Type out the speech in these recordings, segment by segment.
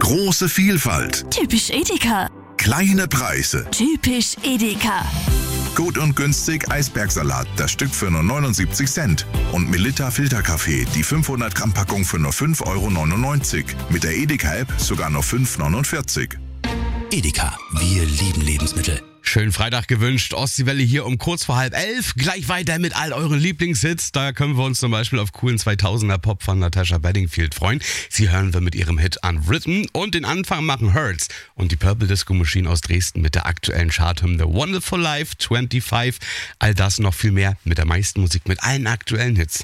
Große Vielfalt. Typisch Edeka. Kleine Preise. Typisch Edeka. Gut und günstig Eisbergsalat, das Stück für nur 79 Cent. Und Melitta Filterkaffee, die 500 Gramm Packung für nur 5,99 €. Mit der Edeka-App sogar nur 5,49 €. Edeka, wir lieben Lebensmittel. Schönen Freitag gewünscht. Ostseewelle hier um kurz vor 10:30. Gleich weiter mit all euren Lieblingshits. Da können wir uns zum Beispiel auf coolen 2000er Pop von Natasha Bedingfield freuen. Sie hören wir mit ihrem Hit Unwritten. Und den Anfang machen Hurts und die Purple Disco Machine aus Dresden mit der aktuellen Charthymne The Wonderful Life 25. All das noch viel mehr mit der meisten Musik, mit allen aktuellen Hits.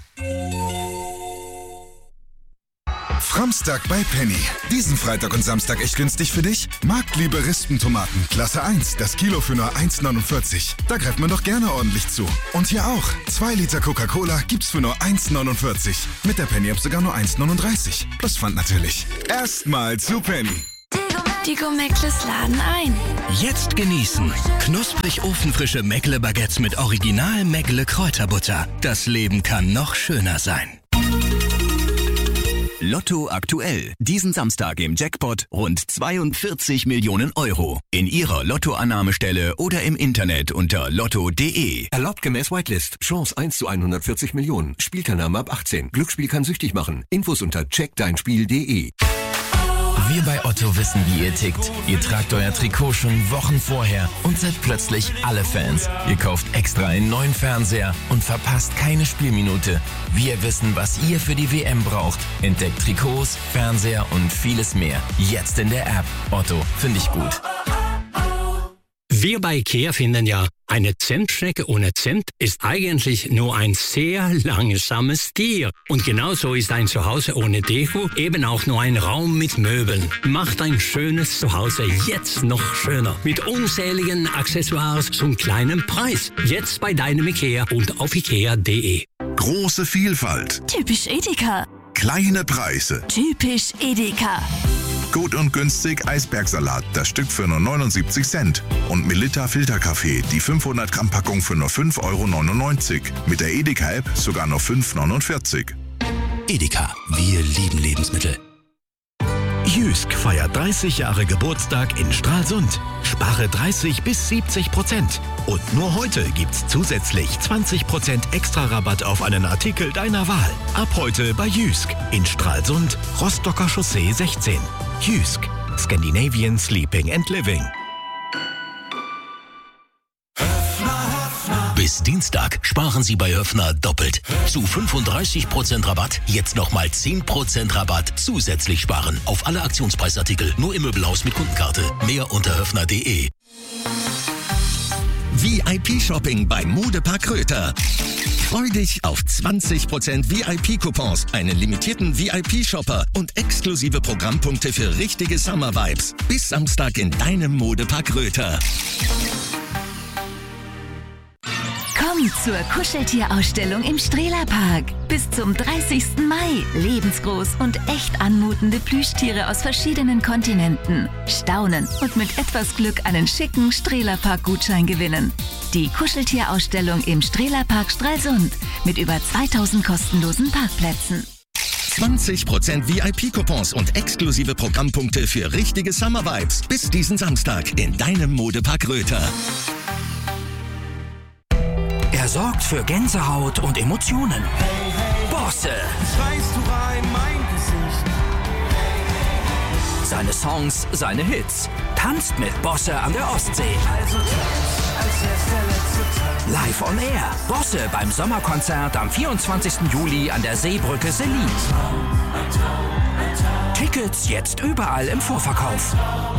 Framstag bei Penny. Diesen Freitag und Samstag echt günstig für dich? Marktliebe Rispentomaten, Klasse 1, das Kilo für nur 1,49. Da greift man doch gerne ordentlich zu. Und hier auch, 2 Liter Coca-Cola gibt's für nur 1,49. Mit der Penny-App sogar nur 1,39. Plus Pfand natürlich. Erstmal zu Penny. Die Meckles laden ein. Jetzt genießen. Knusprig ofenfrische Meckle-Baguettes mit Original Meckle-Kräuterbutter. Das Leben kann noch schöner sein. Lotto aktuell. Diesen Samstag im Jackpot rund 42 Millionen €. In Ihrer Lottoannahmestelle oder im Internet unter lotto.de. Erlaubt gemäß Whitelist. Chance 1 zu 140 Millionen. Spielteilnahme ab 18. Glücksspiel kann süchtig machen. Infos unter checkdeinspiel.de. Wir bei Otto wissen, wie ihr tickt. Ihr tragt euer Trikot schon Wochen vorher und seid plötzlich alle Fans. Ihr kauft extra einen neuen Fernseher und verpasst keine Spielminute. Wir wissen, was ihr für die WM braucht. Entdeckt Trikots, Fernseher und vieles mehr. Jetzt in der App. Otto, finde ich gut. Wir bei IKEA finden ja, eine Zimtschnecke ohne Zimt ist eigentlich nur ein sehr langsames Tier. Und genauso ist ein Zuhause ohne Deko eben auch nur ein Raum mit Möbeln. Macht ein schönes Zuhause jetzt noch schöner. Mit unzähligen Accessoires zum kleinen Preis. Jetzt bei deinem IKEA und auf ikea.de. Große Vielfalt. Typisch Edeka. Kleine Preise. Typisch Edeka. Gut und günstig Eisbergsalat, das Stück für nur 79 Cent. Und Melitta Filterkaffee, die 500 Gramm Packung für nur 5,99 €. Mit der Edeka-App sogar nur 5,49 €. Edeka, wir lieben Lebensmittel. Jysk feiert 30 Jahre Geburtstag in Stralsund. Spare 30 bis 70%. Und nur heute gibt's zusätzlich 20% extra Rabatt auf einen Artikel deiner Wahl. Ab heute bei Jysk in Stralsund, Rostocker Chaussee 16. Jysk, Scandinavian Sleeping and Living. Bis Dienstag sparen Sie bei Höffner doppelt. Zu 35% Rabatt, jetzt nochmal 10% Rabatt zusätzlich sparen. Auf alle Aktionspreisartikel, nur im Möbelhaus mit Kundenkarte. Mehr unter höffner.de. VIP-Shopping beim Modepark Röther. Freu dich auf 20% VIP-Coupons, einen limitierten VIP-Shopper und exklusive Programmpunkte für richtige Summer-Vibes. Bis Samstag in deinem Modepark Röther. Komm zur Kuscheltierausstellung im Strehlerpark. Bis zum 30. Mai. Lebensgroß und echt anmutende Plüschtiere aus verschiedenen Kontinenten. Staunen und mit etwas Glück einen schicken Strehlerpark-Gutschein gewinnen. Die Kuscheltierausstellung im Strehlerpark Stralsund mit über 2000 kostenlosen Parkplätzen. 20% VIP-Coupons und exklusive Programmpunkte für richtige Summer-Vibes. Bis diesen Samstag in deinem Modepark Röther. Er sorgt für Gänsehaut und Emotionen. Bosse. Seine Songs, seine Hits. Tanzt mit Bosse an der Ostsee. Live on Air. Bosse beim Sommerkonzert am 24. Juli an der Seebrücke Selin. Tickets jetzt überall im Vorverkauf.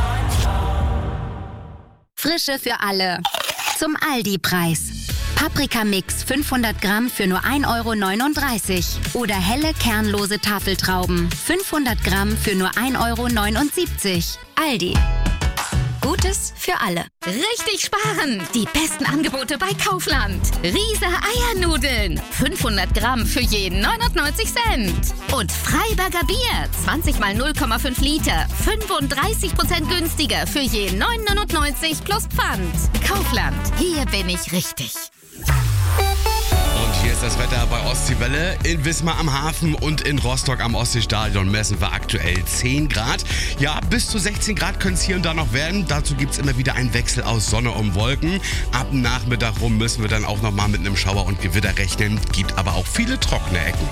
Frische für alle. Zum Aldi-Preis. Paprikamix 500 Gramm für nur 1,39 € oder helle kernlose Tafeltrauben 500 Gramm für nur 1,79 €. Aldi. Gutes für alle. Richtig sparen! Die besten Angebote bei Kaufland. Riese Eiernudeln. 500 Gramm für jeden 99 Cent. Und Freiberger Bier. 20 mal 0,5 Liter. 35% günstiger für jeden 9,99 plus Pfand. Kaufland. Hier bin ich richtig. Und hier ist das Wetter bei Ostseewelle. In Wismar am Hafen und in Rostock am Ostseestadion messen wir aktuell 10 Grad. Ja, bis zu 16 Grad können es hier und da noch werden. Dazu gibt es immer wieder einen Wechsel aus Sonne und Wolken. Ab Nachmittag rum müssen wir dann auch nochmal mit einem Schauer und Gewitter rechnen. Gibt aber auch viele trockene Ecken.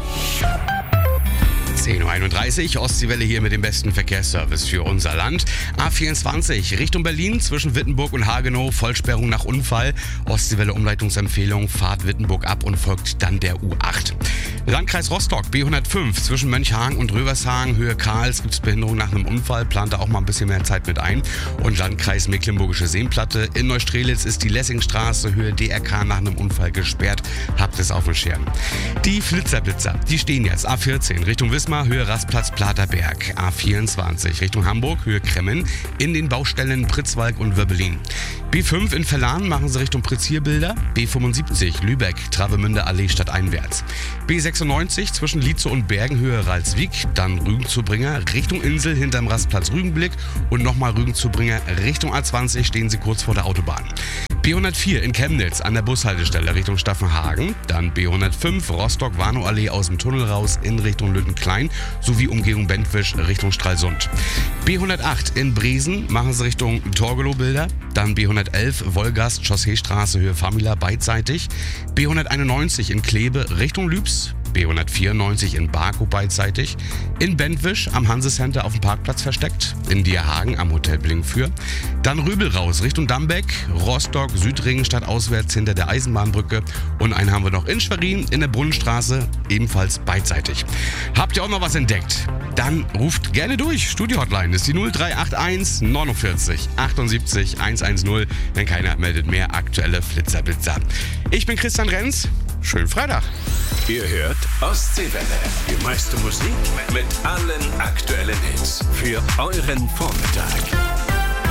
10.31 Uhr, Ostseewelle hier mit dem besten Verkehrsservice für unser Land. A24 Richtung Berlin zwischen Wittenburg und Hagenow, Vollsperrung nach Unfall. Ostseewelle Umleitungsempfehlung, Fahrt Wittenburg ab und folgt dann der U8. Landkreis Rostock, B105 zwischen Mönchhagen und Rövershagen, Höhe Karls gibt es Behinderung nach einem Unfall, plant da auch mal ein bisschen mehr Zeit mit ein. Und Landkreis Mecklenburgische Seenplatte, in Neustrelitz ist die Lessingstraße, Höhe DRK nach einem Unfall gesperrt. Habt es auf dem Schirm. Die Flitzerblitzer, die stehen jetzt A14 Richtung Wismar, Höhe Rastplatz Platerberg, A24 Richtung Hamburg, Höhe Kremmen, in den Baustellen Pritzwalk und Wirbelin. B5 in Verlan machen sie Richtung Pritzierbilder, B75 Lübeck, Travemünde Allee stadteinwärts. B96 zwischen Lietzow und Bergen, Höhe Ralswiek, dann Rügen-Zubringer Richtung Insel hinterm Rastplatz Rügenblick und nochmal Rügen-Zubringer Richtung A20 stehen sie kurz vor der Autobahn. B104 in Chemnitz an der Bushaltestelle Richtung Staffenhagen, dann B105 Rostock-Warnow-Allee aus dem Tunnel raus in Richtung Lüttenklein sowie Umgehung Bentwisch Richtung Stralsund. B108 in Bresen machen sie Richtung Torgelow-Bilder, dann B111 Wolgast Chausseestraße Höhe Famila beidseitig, B191 in Kleve Richtung Lübs, B194 in Barkow beidseitig, in Bentwisch am Hansecenter auf dem Parkplatz versteckt, in Dierhagen am Hotel Blinkfür, dann Rübel raus Richtung Dambeck, Rostock, Südringen stadtauswärts hinter der Eisenbahnbrücke und einen haben wir noch in Schwerin in der Brunnenstraße, ebenfalls beidseitig. Habt ihr auch noch was entdeckt? Dann ruft gerne durch. Studio-Hotline ist die 0381 49 78 110, wenn keiner meldet mehr aktuelle Flitzerblitzer. Ich bin Christian Renz. Schönen Freitag. Ihr hört Ostseewelle. Die meiste Musik mit allen aktuellen Hits für euren Vormittag.